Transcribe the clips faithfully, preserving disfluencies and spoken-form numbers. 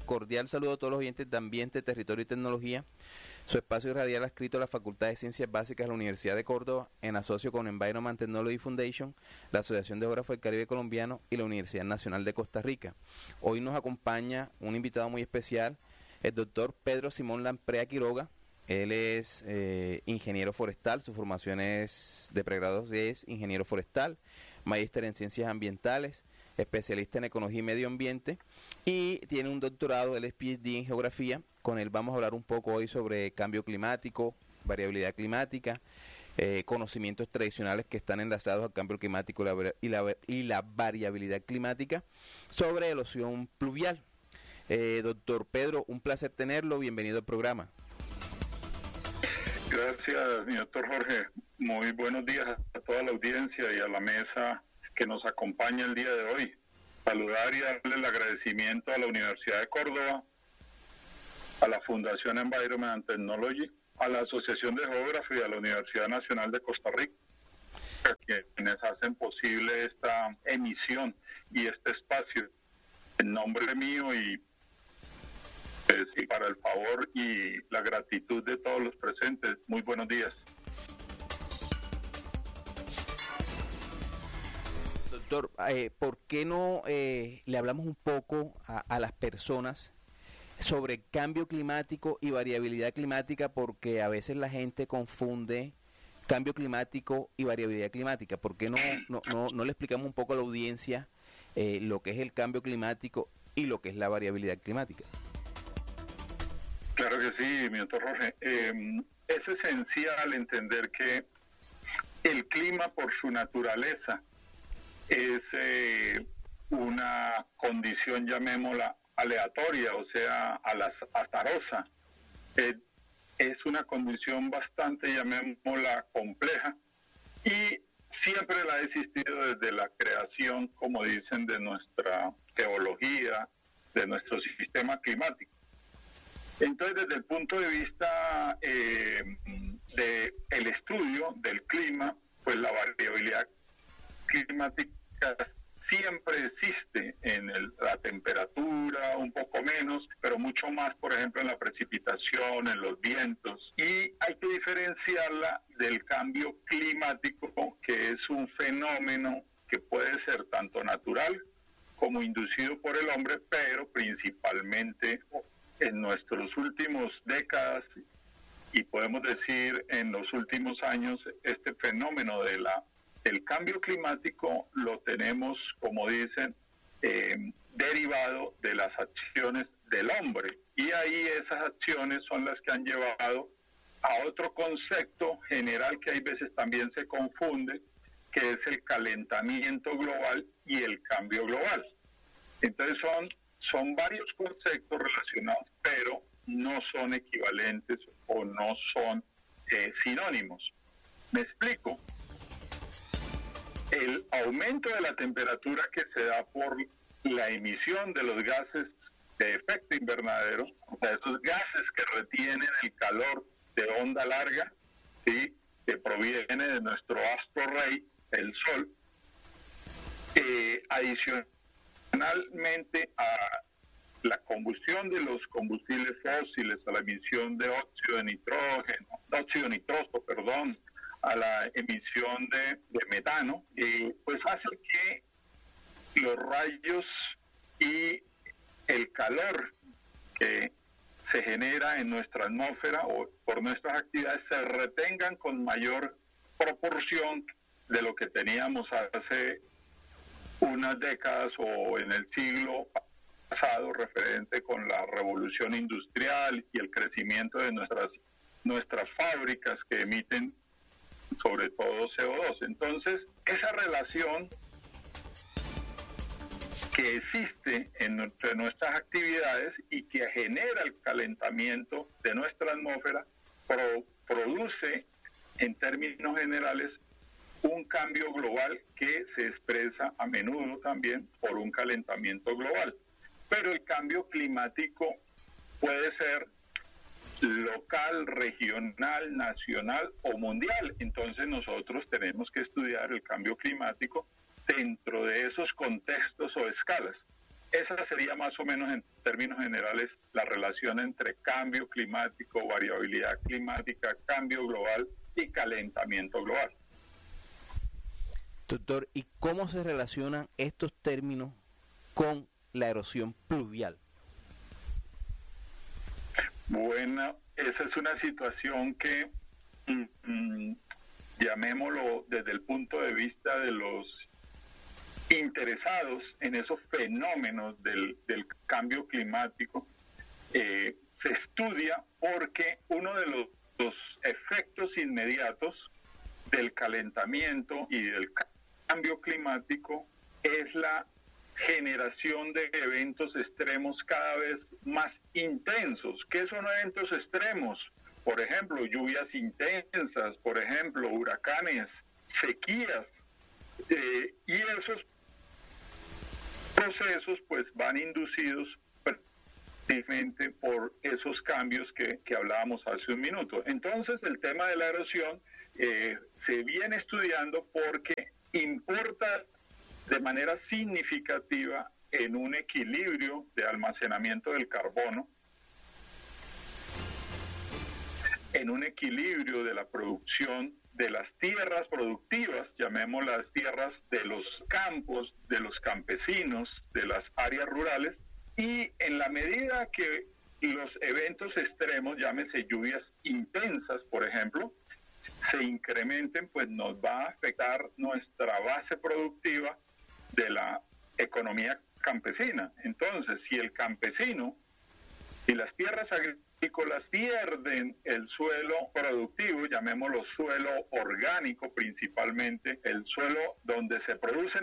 cordial saludo a todos los oyentes de Ambiente, Territorio y Tecnología. Su espacio radial adscrito a la Facultad de Ciencias Básicas de la Universidad de Córdoba, en asocio con Environment Technology Foundation, la Asociación de Geógrafos del Caribe Colombiano y la Universidad Nacional de Costa Rica. Hoy nos acompaña un invitado muy especial, el doctor Pedro Simón Lamprea Quiroga. Él es eh, ingeniero forestal, su formación es de pregrado es ingeniero forestal, magíster en ciencias ambientales, especialista en ecología y medio ambiente, y tiene un doctorado, él es P H D en geografía. Con él vamos a hablar un poco hoy sobre cambio climático, variabilidad climática, eh, conocimientos tradicionales que están enlazados al cambio climático y la, y la, y la variabilidad climática, sobre erosión pluvial. Eh, doctor Pedro, un placer tenerlo, bienvenido al programa. Gracias, mi doctor Jorge. Muy buenos días a toda la audiencia y a la mesa que nos acompaña el día de hoy. Saludar y darle el agradecimiento a la Universidad de Córdoba, a la Fundación Environment Technology, a la Asociación de Geógrafos y a la Universidad Nacional de Costa Rica, quienes hacen posible esta emisión y este espacio. En nombre mío y, pues, y para el favor y la gratitud de todos los presentes, muy buenos días. Doctor, eh, ¿por qué no eh, le hablamos un poco a, a las personas sobre cambio climático y variabilidad climática? Porque a veces la gente confunde cambio climático y variabilidad climática. ¿Por qué no, no, no, no le explicamos un poco a la audiencia eh, lo que es el cambio climático y lo que es la variabilidad climática? Claro que sí, mi doctor Jorge. Eh, es esencial entender que el clima, por su naturaleza, es eh, una condición, llamémosla, aleatoria, o sea, azarosa. Eh, es una condición bastante, llamémosla, compleja, y siempre la ha existido desde la creación, como dicen, de nuestra geología, de nuestro sistema climático. Entonces, desde el punto de vista eh, del estudio del clima, pues la variabilidad climática siempre existe en el, la temperatura, un poco menos, pero mucho más, por ejemplo, en la precipitación, en los vientos. Y hay que diferenciarla del cambio climático, que es un fenómeno que puede ser tanto natural como inducido por el hombre, pero principalmente en nuestros últimos décadas, y podemos decir en los últimos años, este fenómeno de la el cambio climático lo tenemos, como dicen, eh, derivado de las acciones del hombre. Y ahí esas acciones son las que han llevado a otro concepto general que hay veces también se confunde, que es el calentamiento global y el cambio global. Entonces son, son varios conceptos relacionados, pero no son equivalentes o no son eh, sinónimos. ¿Me explico? El aumento de la temperatura que se da por la emisión de los gases de efecto invernadero, o sea, esos gases que retienen el calor de onda larga, ¿sí?, que proviene de nuestro astro rey, el Sol, eh, adicionalmente a la combustión de los combustibles fósiles, a la emisión de óxido de nitrógeno, óxido nitroso, perdón, a la emisión de, de metano, eh, pues hace que los rayos y el calor que se genera en nuestra atmósfera o por nuestras actividades se retengan con mayor proporción de lo que teníamos hace unas décadas o en el siglo pasado, referente con la revolución industrial y el crecimiento de nuestras, nuestras fábricas que emiten sobre todo C O dos. Entonces, esa relación que existe entre nuestras actividades y que genera el calentamiento de nuestra atmósfera, pro, produce en términos generales un cambio global que se expresa a menudo también por un calentamiento global. Pero el cambio climático puede ser local, regional, nacional o mundial. Entonces nosotros tenemos que estudiar el cambio climático dentro de esos contextos o escalas. esa sería más o menos en términos generales la relación entre cambio climático, variabilidad climática, cambio global y calentamiento global. Doctor, ¿y cómo se relacionan estos términos con la erosión pluvial? Bueno, esa es una situación que, mm, llamémoslo desde el punto de vista de los interesados en esos fenómenos del, del cambio climático, eh, se estudia porque uno de los, los efectos inmediatos del calentamiento y del cambio climático es la generación de eventos extremos cada vez más intensos. ¿Qué son eventos extremos? Por ejemplo, lluvias intensas, por ejemplo, huracanes, sequías, eh, y esos procesos pues van inducidos precisamente por esos cambios que, que hablábamos hace un minuto. Entonces el tema de la erosión eh, se viene estudiando porque importa de manera significativa en un equilibrio de almacenamiento del carbono, en un equilibrio de la producción de las tierras productivas, llamémoslas tierras de los campos, de los campesinos, de las áreas rurales, y en la medida que los eventos extremos, llámese lluvias intensas, por ejemplo, se incrementen, pues nos va a afectar nuestra base productiva de la economía campesina. Entonces, si el campesino y las tierras agrícolas pierden el suelo productivo, llamémoslo suelo orgánico principalmente, el suelo donde se produce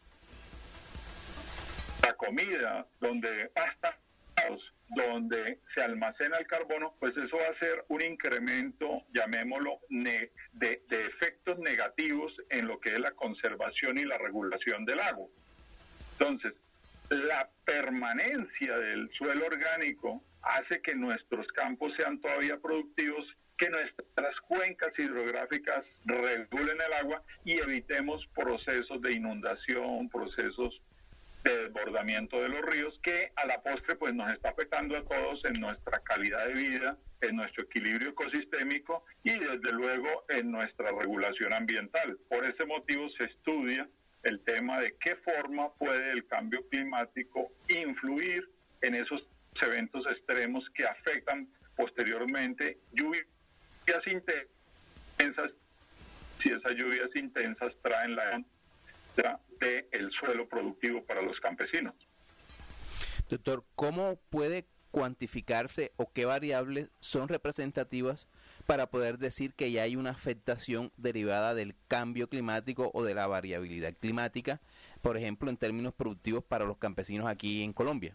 la comida, donde pasta, donde se almacena el carbono, pues eso va a ser un incremento, llamémoslo, ne de, de efectos negativos en lo que es la conservación y la regulación del agua. Entonces, la permanencia del suelo orgánico hace que nuestros campos sean todavía productivos, que nuestras cuencas hidrográficas regulen el agua y evitemos procesos de inundación, procesos de desbordamiento de los ríos, que a la postre pues nos está afectando a todos en nuestra calidad de vida, en nuestro equilibrio ecosistémico y desde luego en nuestra regulación ambiental. Por ese motivo se estudia el tema de qué forma puede el cambio climático influir en esos eventos extremos que afectan posteriormente lluvias intensas, si esas lluvias intensas traen la de el suelo productivo para los campesinos. Doctor, ¿cómo puede cuantificarse o qué variables son representativas para poder decir que ya hay una afectación derivada del cambio climático o de la variabilidad climática, por ejemplo, en términos productivos para los campesinos aquí en Colombia?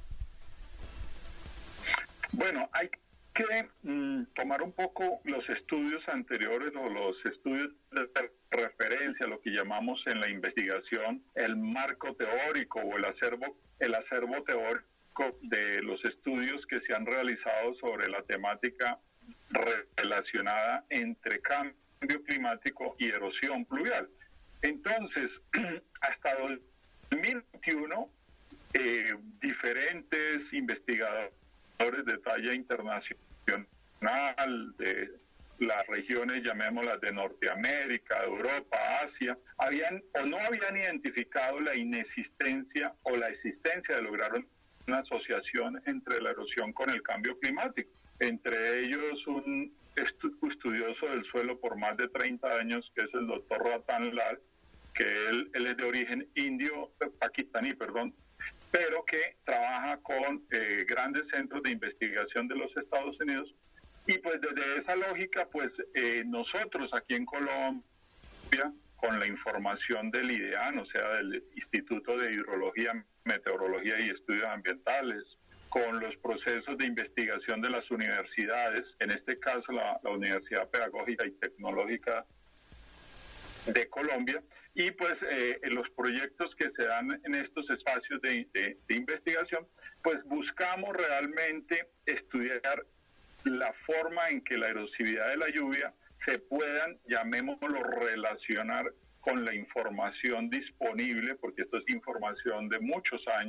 Bueno, hay que mm, tomar un poco los estudios anteriores o los estudios de referencia, lo que llamamos en la investigación el marco teórico o el acervo, el acervo teórico de los estudios que se han realizado sobre la temática relacionada entre cambio climático y erosión pluvial. Entonces, hasta dos mil veintiuno, eh, diferentes investigadores de talla internacional de las regiones, llamémoslas de Norteamérica, Europa, Asia, habían o no habían identificado la inexistencia o la existencia de lograr una asociación entre la erosión con el cambio climático. Entre ellos un estu estudioso del suelo por más de treinta años, que es el doctor Ratan Lal, que él, él es de origen indio, pakistaní, perdón, pero que trabaja con eh, grandes centros de investigación de los Estados Unidos. Y pues desde esa lógica, pues eh, nosotros aquí en Colombia, con la información del IDEAN, o sea, del Instituto de Hidrología, Meteorología y Estudios Ambientales, con los procesos de investigación de las universidades, en este caso la, la Universidad Pedagógica y Tecnológica de Colombia, y pues eh, en los proyectos que se dan en estos espacios de, de, de investigación, pues buscamos realmente estudiar la forma en que la erosividad de la lluvia se puedan, llamémoslo, relacionar con la información disponible, porque esto es información de muchos años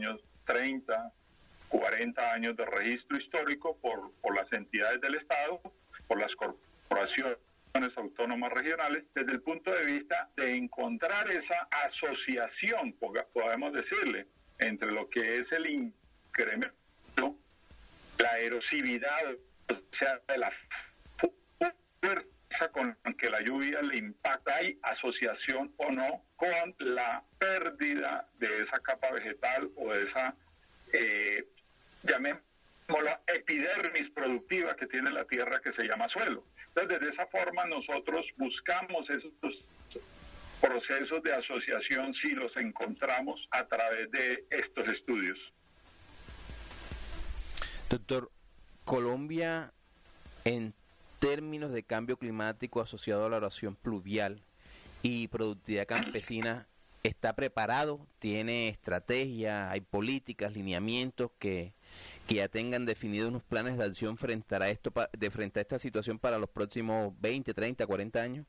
treinta, cuarenta años de registro histórico por, por las entidades del Estado, por las corporaciones autónomas regionales, desde el punto de vista de encontrar esa asociación, podemos decirle, entre lo que es el incremento, la erosividad, o sea, de la fuerza con que la lluvia le impacta, hay asociación o no con la pérdida de esa capa vegetal o de esa, eh, llamémoslo, epidermis productiva que tiene la tierra, que se llama suelo. Entonces, de esa forma nosotros buscamos esos procesos de asociación, si los encontramos a través de estos estudios. Doctor, Colombia, en términos de cambio climático asociado a la erosión pluvial y productividad campesina, ¿está preparado? ¿Tiene estrategia? ¿Hay políticas, lineamientos que, que ya tengan definidos unos planes de acción frente a esto, de frente a esta situación para los próximos veinte, treinta, cuarenta años?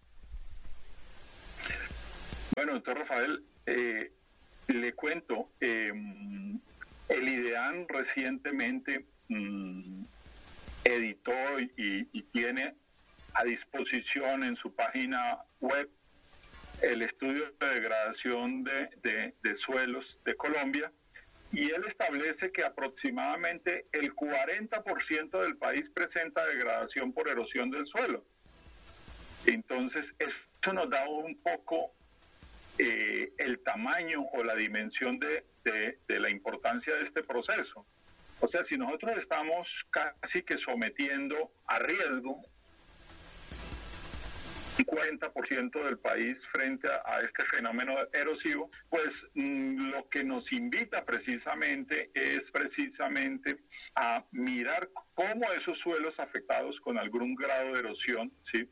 Bueno, doctor Rafael, eh, le cuento, eh, el IDEAN recientemente mmm, editó y, y tiene a disposición en su página web el estudio de degradación de, de, de suelos de Colombia, y él establece que aproximadamente el cuarenta por ciento del país presenta degradación por erosión del suelo. Entonces, esto nos da un poco eh, el tamaño o la dimensión de, de, de la importancia de este proceso. O sea, si nosotros estamos casi que sometiendo a riesgo un cuarenta por ciento del país frente a, a este fenómeno erosivo, pues mmm, lo que nos invita precisamente es precisamente a mirar cómo esos suelos afectados con algún grado de erosión, ¿sí?,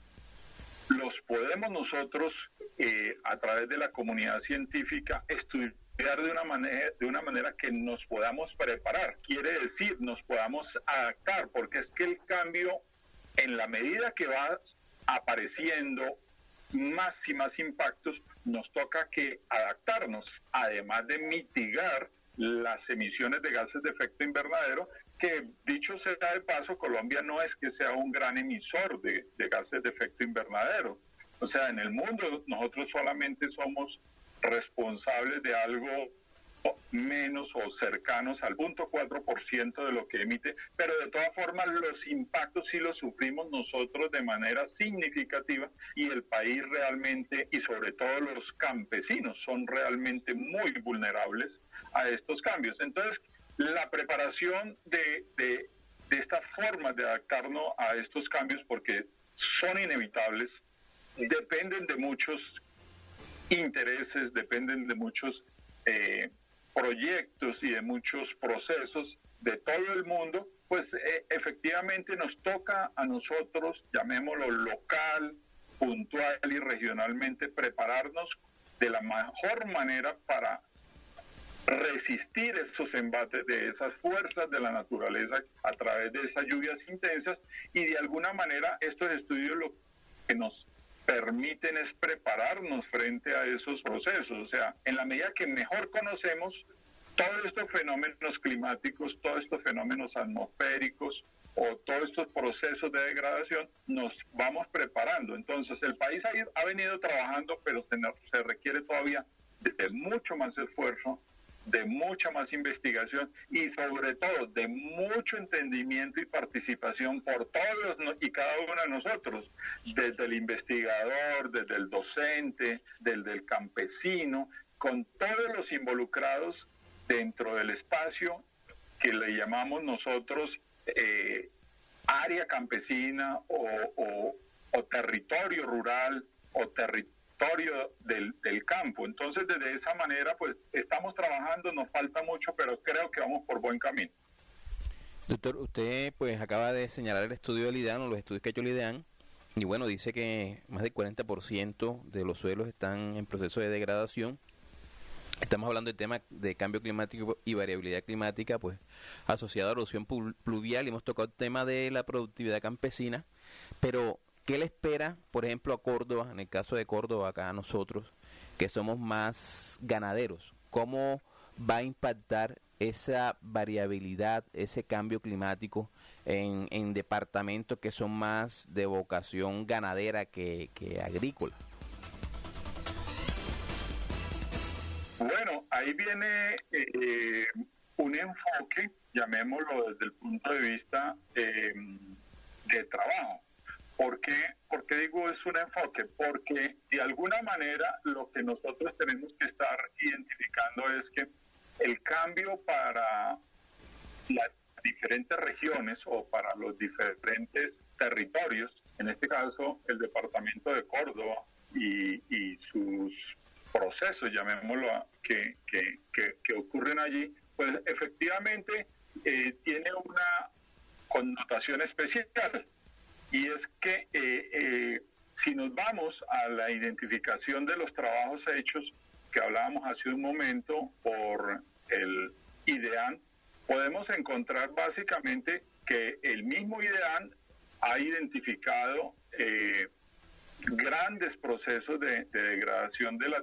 los podemos nosotros, eh, a través de la comunidad científica, estudiar de una manera de una manera que nos podamos preparar. Quiere decir, nos podamos adaptar, porque es que el cambio, en la medida que va apareciendo más y más impactos, nos toca que adaptarnos, además de mitigar las emisiones de gases de efecto invernadero, que dicho sea de paso, Colombia no es que sea un gran emisor de, de gases de efecto invernadero. O sea, en el mundo nosotros solamente somos responsables de algo menos o cercanos al cero punto cuatro por ciento de lo que emite, pero de todas formas los impactos sí los sufrimos nosotros de manera significativa, y el país realmente, y sobre todo los campesinos, son realmente muy vulnerables a estos cambios. Entonces, la preparación de, de, de estas formas de adaptarnos a estos cambios, porque son inevitables, dependen de muchos intereses, dependen de muchos eh, proyectos y de muchos procesos de todo el mundo, pues eh, efectivamente nos toca a nosotros, llamémoslo local, puntual y regionalmente, prepararnos de la mejor manera para resistir esos embates de esas fuerzas de la naturaleza a través de esas lluvias intensas, y de alguna manera estos estudios lo que nos permiten es prepararnos frente a esos procesos. O sea, en la medida que mejor conocemos todos estos fenómenos climáticos, todos estos fenómenos atmosféricos o todos estos procesos de degradación, nos vamos preparando. Entonces, el país ha, ha venido trabajando, pero se, se requiere todavía de mucho más esfuerzo, de mucha más investigación y sobre todo de mucho entendimiento y participación por todos y cada uno de nosotros, desde el investigador, desde el docente, desde el campesino, con todos los involucrados dentro del espacio que le llamamos nosotros eh, área campesina o, o, o territorio rural o territorio Del, del campo. Entonces, desde esa manera, pues, estamos trabajando, nos falta mucho, pero creo que vamos por buen camino. Doctor, usted, pues, acaba de señalar el estudio del IDEAN, o los estudios que ha hecho el IDEAN, y bueno, dice que más del cuarenta por ciento de los suelos están en proceso de degradación. Estamos hablando del tema de cambio climático y variabilidad climática, pues, asociado a erosión pluvial, y hemos tocado el tema de la productividad campesina, pero ¿qué le espera, por ejemplo, a Córdoba, en el caso de Córdoba, acá a nosotros, que somos más ganaderos? ¿Cómo va a impactar esa variabilidad, ese cambio climático en, en departamentos que son más de vocación ganadera que, que agrícola? Bueno, ahí viene eh, un enfoque, llamémoslo desde el punto de vista eh, de trabajo. ¿Por qué? ¿Por qué digo es un enfoque? Porque de alguna manera lo que nosotros tenemos que estar identificando es que el cambio para las diferentes regiones o para los diferentes territorios, en este caso el departamento de Córdoba y, y sus procesos, llamémoslo, que, que, que, que ocurren allí, pues efectivamente eh, tiene una connotación especial. Y es que eh, eh, si nos vamos a la identificación de los trabajos hechos, que hablábamos hace un momento por el IDEAN, podemos encontrar básicamente que el mismo IDEAN ha identificado eh, grandes procesos de, de degradación de las